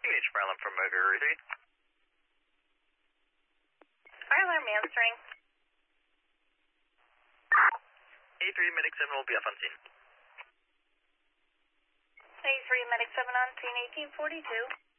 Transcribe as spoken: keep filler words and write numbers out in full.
H fire alarm from Motor three. Fire alarm answering. A three, Medic seven will be off on scene. A three, Medic seven on scene, eighteen forty-two.